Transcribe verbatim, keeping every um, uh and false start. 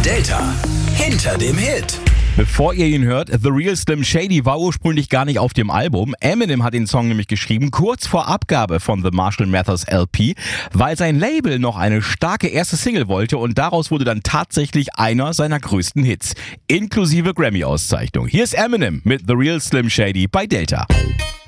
Delta hinter dem Hit. Bevor ihr ihn hört, The Real Slim Shady war ursprünglich gar nicht auf dem Album. Eminem hat den Song nämlich geschrieben, kurz vor Abgabe von The Marshall Mathers L P, weil sein Label noch eine starke erste Single wollte und daraus wurde dann tatsächlich einer seiner größten Hits, inklusive Grammy-Auszeichnung. Hier ist Eminem mit The Real Slim Shady bei Delta.